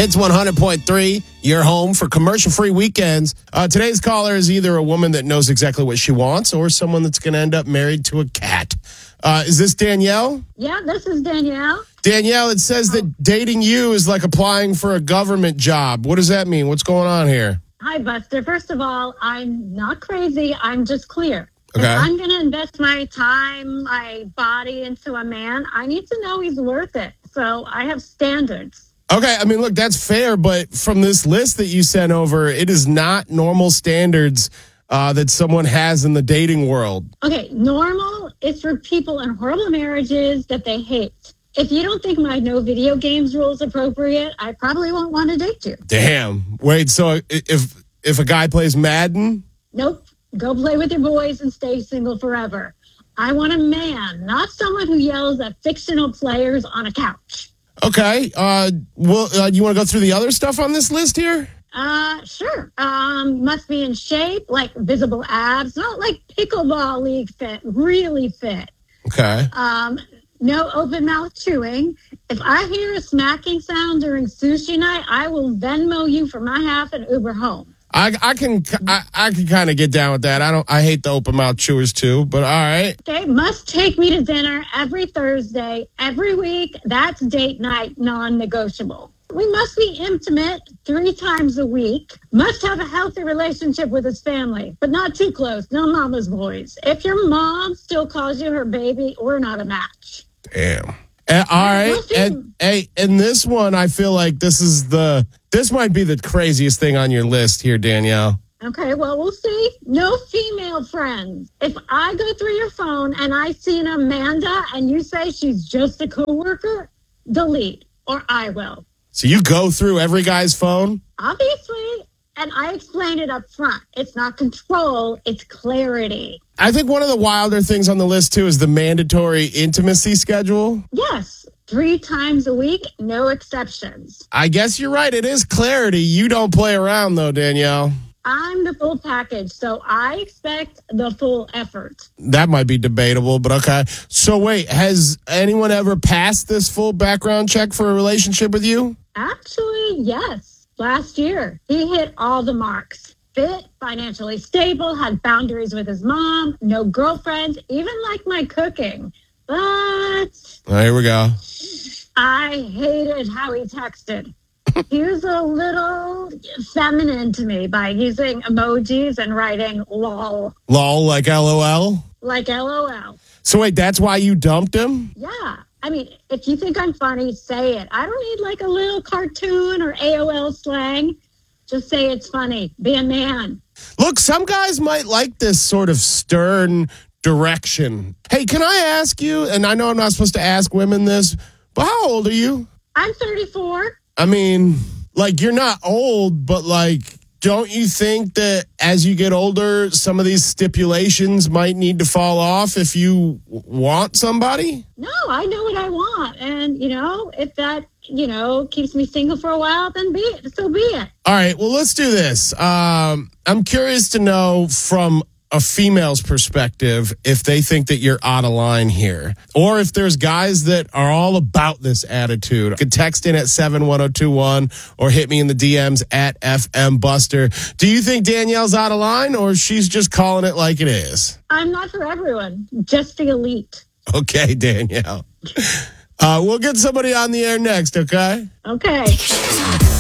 It's 100.3, your home for commercial-free weekends. Today's caller is either a woman that knows exactly what she wants or someone that's going to end up married to a cat. Is this Danielle? Yeah, this is Danielle. Danielle, it says that dating you is like applying for a government job. What does that mean? What's going on here? Hi, Buster. First of all, I'm not crazy. I'm just clear. Okay. If I'm going to invest my time, my body into a man, I need to know he's worth it. So I have standards. Okay, I mean, look, that's fair, but from this list that you sent over, it is not normal standards that someone has in the dating world. Okay, normal is for people in horrible marriages that they hate. If you don't think my no video games rule is appropriate, I probably won't want to date you. Damn. Wait, so if a guy plays Madden? Nope. Go play with your boys and stay single forever. I want a man, not someone who yells at fictional players on a couch. Okay. You want to go through the other stuff on this list here? Sure. Must be in shape, like visible abs, not like pickleball league fit, really fit. Okay. No open mouth chewing. If I hear a smacking sound during sushi night, I will Venmo you for my half and Uber home. I can kind of get down with that. I hate the open mouth chewers too, but all right. Okay, must take me to dinner every Thursday, every week. That's date night, non-negotiable. We must be intimate 3 times a week. Must have a healthy relationship with his family, but not too close. No mama's boys. If your mom still calls you her baby, we're not a match. Damn. All right. And this one, I feel like this might be the craziest thing on your list here, Danielle. Okay, well, we'll see. No female friends. If I go through your phone and I see an Amanda and you say she's just a coworker, delete, or I will. So you go through every guy's phone? Obviously. And I explained it up front. It's not control, it's clarity. I think one of the wilder things on the list, too, is the mandatory intimacy schedule. Yes, 3 times a week, no exceptions. I guess you're right. It is clarity. You don't play around, though, Danielle. I'm the full package, so I expect the full effort. That might be debatable, but okay. So wait, has anyone ever passed this full background check for a relationship with you? Actually, yes. Last year, he hit all the marks. Fit, financially stable, had boundaries with his mom, no girlfriends, even like my cooking. But Here we go. I hated how he texted. He was a little feminine to me by using emojis and writing lol. LOL, like LOL? Like LOL. So wait, that's why you dumped him? Yeah. I mean, if you think I'm funny, say it. I don't need like a little cartoon or AOL slang. Just say it's funny. Be a man. Look, some guys might like this sort of stern direction. Hey, can I ask you, and I know I'm not supposed to ask women this, but how old are you? I'm 34. I mean, like, you're not old, but like, don't you think that as you get older, some of these stipulations might need to fall off if you want somebody? No, I know what I want. And, if that, keeps me single for a while, then so be it. All right, well, let's do this. I'm curious to know from a female's perspective if they think that you're out of line here, or if there's guys that are all about this attitude. You can text in at 71021 or hit me in the DMs at FM Buster. Do you think Danielle's out of line, or she's just calling it like it is? I'm not for everyone, just the elite. Okay, Danielle. We'll get somebody on the air next, okay? Okay.